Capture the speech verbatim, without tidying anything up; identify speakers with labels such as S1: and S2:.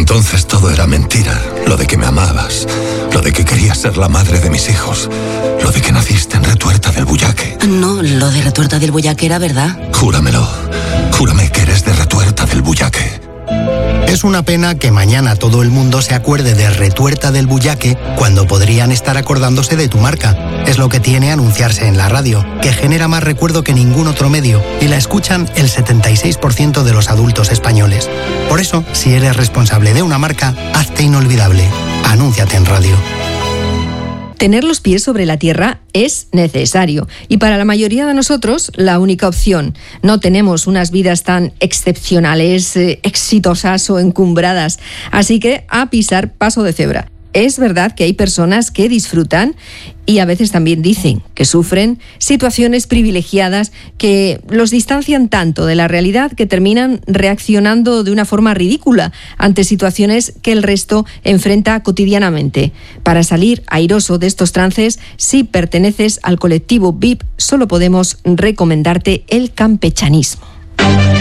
S1: Entonces todo era mentira. Lo de que me amabas, lo de que querías ser la madre de mis hijos, lo de que naciste en Retuerta del Bullaque.
S2: No, lo de Retuerta del Bullaque era verdad.
S1: Júramelo. Júrame que eres de Retuerta del Bullaque.
S3: Es una pena que mañana todo el mundo se acuerde de Retuerta del Bullaque cuando podrían estar acordándose de tu marca. Es lo que tiene anunciarse en la radio, que genera más recuerdo que ningún otro medio y la escuchan el setenta y seis por ciento de los adultos españoles. Por eso, si eres responsable de una marca, hazte inolvidable. Anúnciate en radio.
S4: Tener los pies sobre la tierra es necesario y para la mayoría de nosotros la única opción. No tenemos unas vidas tan excepcionales, eh, exitosas o encumbradas, así que a pisar paso de cebra. Es verdad que hay personas que disfrutan y a veces también dicen que sufren situaciones privilegiadas que los distancian tanto de la realidad que terminan reaccionando de una forma ridícula ante situaciones que el resto enfrenta cotidianamente. Para salir airoso de estos trances, si perteneces al colectivo V I P, solo podemos recomendarte el campechanismo.